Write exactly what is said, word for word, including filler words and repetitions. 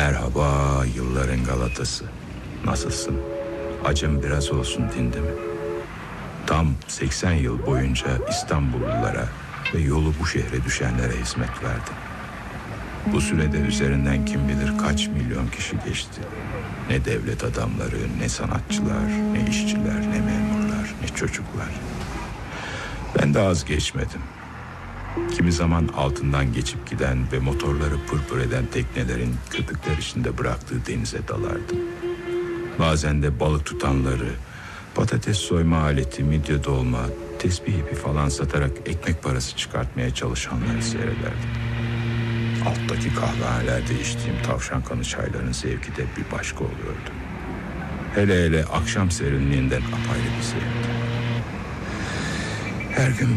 Merhaba yılların Galatası. Nasılsın? Acım biraz olsun dindi mi? Tam seksen yıl boyunca İstanbullulara ve yolu bu şehre düşenlere hizmet verdim. Bu sürede üzerinden kim bilir kaç milyon kişi geçti. Ne devlet adamları, ne sanatçılar, ne işçiler, ne memurlar, ne çocuklar. Ben de az geçmedim. Kimi zaman altından geçip giden ve motorları pırpır eden teknelerin köpükler içinde bıraktığı denize dalardım. Bazen de balık tutanları, patates soyma aleti, midye dolma, tesbih ipi falan satarak ekmek parası çıkartmaya çalışanları seyrederdim. Alttaki kahvehanelerde içtiğim tavşan kanı çayların zevki de bir başka oluyordu. Hele hele akşam serinliğinden apayrı bir zevkti. Her gün